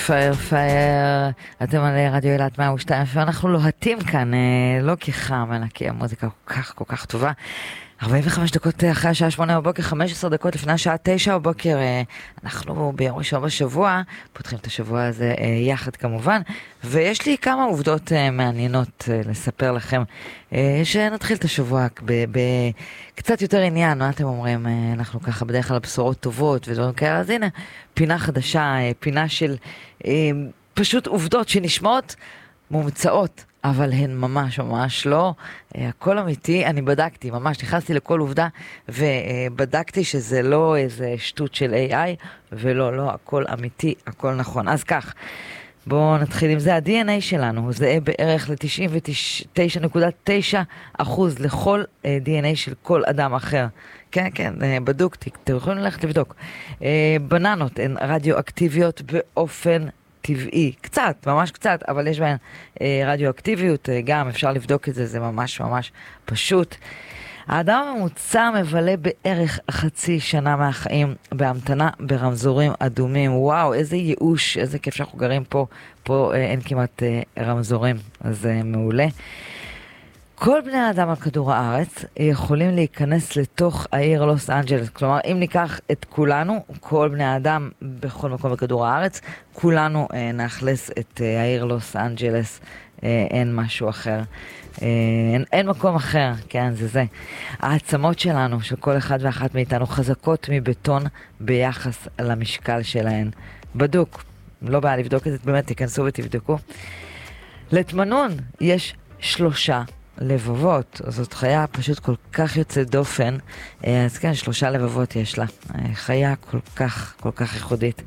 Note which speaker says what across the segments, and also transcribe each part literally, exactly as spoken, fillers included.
Speaker 1: פייר פייר, אתם על רדיו אילת מאה ושתיים, ואנחנו לוהטים כאן, לא כי חם, אלא כי המוזיקה כל כך כל כך טובה. ארבעים וחמש דקות אחרי השעה שמונה בבוקר, חמש עשרה דקות לפני השעה תשע בבוקר, אנחנו ביום ראשון בשבוע, פותחים את השבוע הזה יחד כמובן, ויש לי כמה עובדות מעניינות לספר לכם, שנתחיל את השבוע בקצת יותר עניין, מה אתם אומרים? אנחנו ככה בדרך כלל בשורות טובות ודברים כאלה, אז הנה, פינה חדשה, פינה של פשוט עובדות שנשמעות מומצאות, אבל הן ממש ממש לא, הכל אמיתי. אני בדקתי, ממש נכנסתי לכל עובדה ובדקתי שזה לא איזה שטות של איי איי, ולא, לא, הכל אמיתי, הכל נכון. אז כך, בואו נתחיל עם זה. ה-די אן איי שלנו הוא זהה בערך ל-תשעים ותשע נקודה תשע אחוז לכל די אן איי של כל אדם אחר. כן, כן, בדוקתי, אתם יכולים ללכת לבדוק. בננות הן רדיואקטיביות באופן טבעי, קצת, ממש קצת, אבל יש בהן אה, רדיואקטיביות, אה, גם אפשר לבדוק את זה, זה ממש ממש פשוט. האדם הממוצע מבלה בערך חצי שנה מהחיים בהמתנה ברמזורים אדומים. וואו, איזה ייאוש, איזה כיף שאנחנו גרים פה, פה אה, אין כמעט אה, רמזורים, אז אה, מעולה. כל בני האדם על כדור הארץ יכולים להיכנס לתוך העיר לוס אנג'לס. כלומר, אם ניקח את כולנו, כל בני האדם בכל מקום בכדור הארץ, כולנו אה, נאכלס את אה, העיר לוס אנג'לס. אה, אין משהו אחר. אה, אין, אין מקום אחר, כן, זה זה. העצמות שלנו, של כל אחד ואחת מאיתנו, חזקות מבטון ביחס למשקל שלהן. בדוק. לא בא לבדוק את זה, באמת, תיכנסו ותבדקו. לתמנון יש שלושה לבבות, זאת חיה פשוט כל כך יוצאת דופן, אז כן, שלושה לבבות יש לה, חיה כל כך, כל כך ייחודית.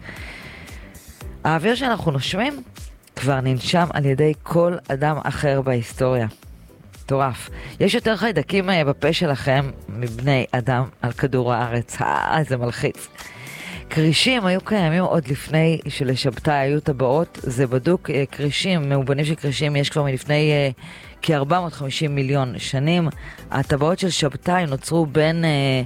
Speaker 1: האוויר שאנחנו נושמים כבר ננשם על ידי כל אדם אחר בהיסטוריה. מטורף. יש יותר חיידקים בפה שלכם מבני אדם על כדור הארץ, אה, זה מלחיץ. קרישים היו קיימים עוד לפני שלשבתאי היו טבעות, זה בדוק. קרישים, מאובנים של קרישים יש כבר מלפני uh, כ-ארבע מאות וחמישים מיליון שנים. הטבעות של שבתאי נוצרו בין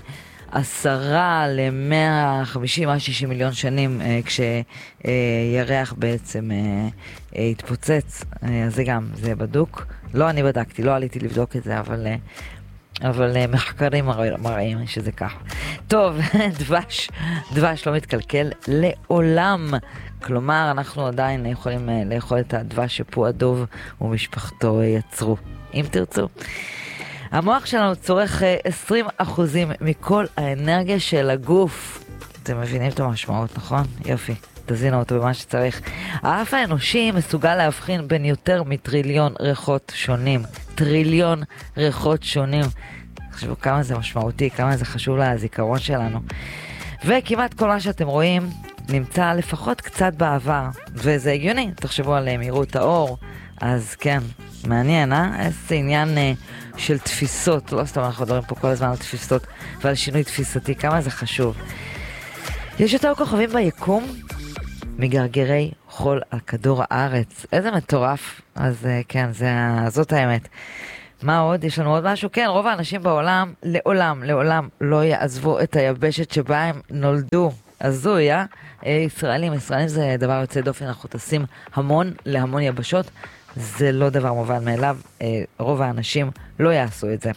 Speaker 1: עשרה ל-מאה וחמישים עד שישים מיליון שנים, uh, כשירח uh, בעצם uh, uh, התפוצץ. Uh, זה גם, זה בדוק. לא אני בדקתי, לא עליתי לבדוק את זה, אבל... Uh, אבל uh, מחקרים מראים שזה כך. טוב, דבש, דבש לא מתקלקל לעולם. כלומר, אנחנו עדיין יכולים uh, לאכול את הדבש שפו הדוב ומשפחתו יצרו, אם תרצו. המוח שלנו צורך uh, עשרים אחוזים מכל האנרגיה של הגוף. אתם מבינים את המשמעות, נכון? יופי. תזינו אותו במה שצריך. האף האנושי מסוגל להבחין בין יותר מטריליון ריחות שונים. טריליון ריחות שונים. תחשבו כמה זה משמעותי, כמה זה חשוב לזיכרון שלנו. וכמעט כל מה שאתם רואים נמצא לפחות קצת בעבר. וזה הגיוני, תחשבו על מהירות האור. אז כן, מעניין, אה? איזה עניין אה, של תפיסות. לא סתם אנחנו מדברים פה כל הזמן על תפיסות ועל שינוי תפיסתי. כמה זה חשוב. יש יותר כוכבים ביקום מגרגרי חול על כדור הארץ. איזה מטורף. אז כן, זה, זאת האמת. מה עוד? יש לנו עוד משהו? כן, רוב האנשים בעולם לעולם, לעולם לא יעזבו את היבשת שבה הם נולדו. הזוי, אה? ישראלים, ישראלים זה דבר יוצא דופן, אנחנו טסים המון להמון יבשות. זה לא דבר מובן מאליו. רוב האנשים לא יעשו את זה.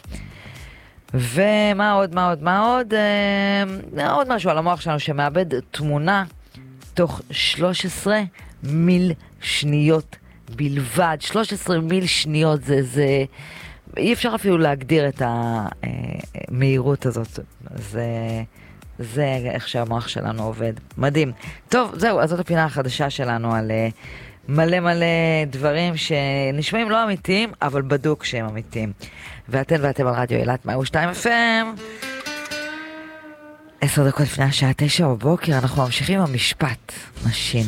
Speaker 1: ומה עוד, מה עוד, מה עוד? אה, עוד משהו על המוח שלנו שמאבד תמונה תוך שלוש עשרה מיל שניות בלבד. שלוש עשרה מיל שניות זה, זה, אי אפשר אפילו להגדיר את המהירות הזאת. זה, זה איך שהמוח שלנו עובד. מדהים. טוב, זהו, אז זאת הפינה החדשה שלנו על מלא מלא דברים שנשמעים לא אמיתיים, אבל בדוק שהם אמיתיים. ואתן ואתם על רדיו אילת מאה ושתיים אף אם. עשר דקות לפני השעה תשע בבוקר, אנחנו ממשיכים עם המשפט. נשים